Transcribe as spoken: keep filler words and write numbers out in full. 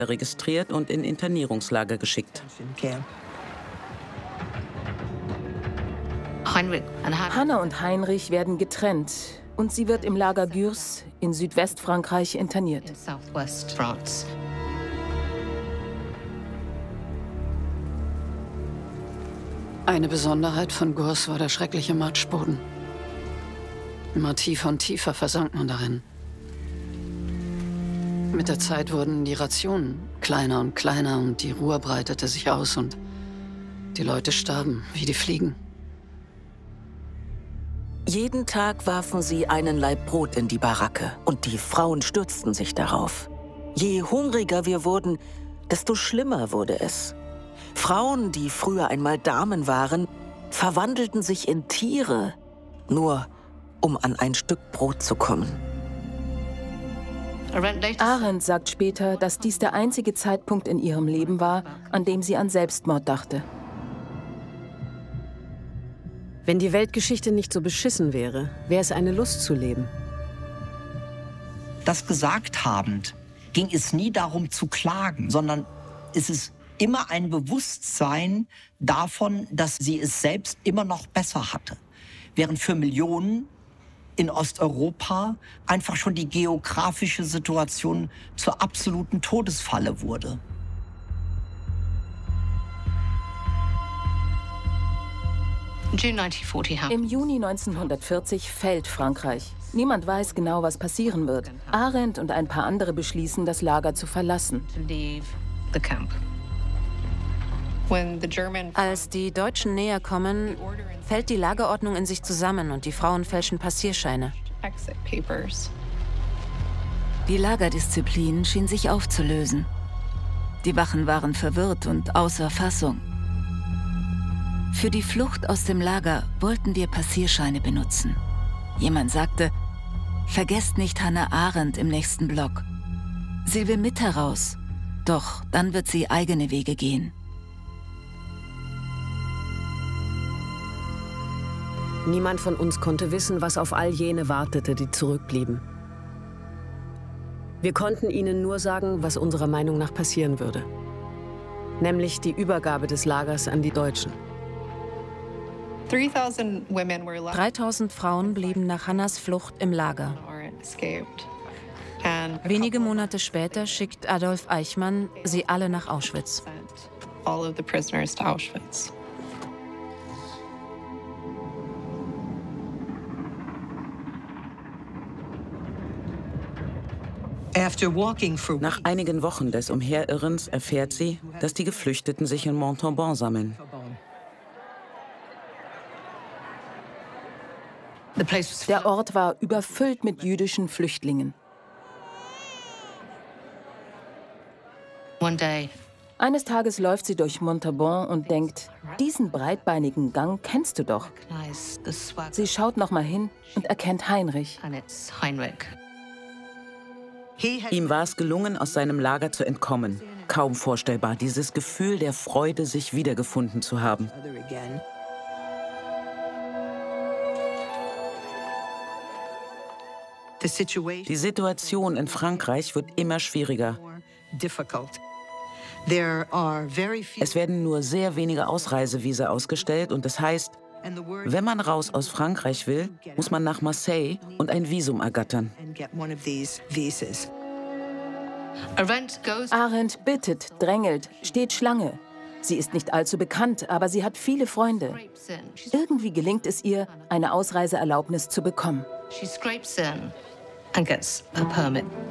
registriert und in Internierungslager geschickt. Hannah und Heinrich werden getrennt und sie wird im Lager Gurs in Südwestfrankreich interniert. Eine Besonderheit von Gurs war der schreckliche Matschboden. Immer tiefer und tiefer versank man darin. Mit der Zeit wurden die Rationen kleiner und kleiner und die Ruhr breitete sich aus und die Leute starben wie die Fliegen. Jeden Tag warfen sie einen Laib Brot in die Baracke und die Frauen stürzten sich darauf. Je hungriger wir wurden, desto schlimmer wurde es. Frauen, die früher einmal Damen waren, verwandelten sich in Tiere, nur um an ein Stück Brot zu kommen. Arendt sagt später, dass dies der einzige Zeitpunkt in ihrem Leben war, an dem sie an Selbstmord dachte. Wenn die Weltgeschichte nicht so beschissen wäre, wäre es eine Lust zu leben. Das gesagt habend ging es nie darum zu klagen, sondern es ist immer ein Bewusstsein davon, dass sie es selbst immer noch besser hatte. Während für Millionen in Osteuropa einfach schon die geografische Situation zur absoluten Todesfalle wurde. Im Juni neunzehnhundertvierzig fällt Frankreich. Niemand weiß genau, was passieren wird. Arendt und ein paar andere beschließen, das Lager zu verlassen. Als die Deutschen näher kommen, fällt die Lagerordnung in sich zusammen und die Frauen fälschen Passierscheine. Die Lagerdisziplin schien sich aufzulösen. Die Wachen waren verwirrt und außer Fassung. Für die Flucht aus dem Lager wollten wir Passierscheine benutzen. Jemand sagte, vergesst nicht Hannah Arendt im nächsten Block. Sie will mit heraus, doch dann wird sie eigene Wege gehen. Niemand von uns konnte wissen, was auf all jene wartete, die zurückblieben. Wir konnten ihnen nur sagen, was unserer Meinung nach passieren würde. Nämlich die Übergabe des Lagers an die Deutschen. dreitausend Frauen blieben nach Hannahs Flucht im Lager. Wenige Monate später schickt Adolf Eichmann sie alle nach Auschwitz. Nach einigen Wochen des Umherirrens erfährt sie, dass die Geflüchteten sich in Montauban sammeln. Der Ort war überfüllt mit jüdischen Flüchtlingen. Eines Tages läuft sie durch Montauban und denkt, diesen breitbeinigen Gang kennst du doch. Sie schaut noch mal hin und erkennt Heinrich. Ihm war es gelungen, aus seinem Lager zu entkommen. Kaum vorstellbar, dieses Gefühl der Freude, sich wiedergefunden zu haben. Die Situation in Frankreich wird immer schwieriger. Es werden nur sehr wenige Ausreisevisa ausgestellt und das heißt, wenn man raus aus Frankreich will, muss man nach Marseille und ein Visum ergattern. Arendt bittet, drängelt, steht Schlange. Sie ist nicht allzu bekannt, aber sie hat viele Freunde. Irgendwie gelingt es ihr, eine Ausreiseerlaubnis zu bekommen. And gets a permit.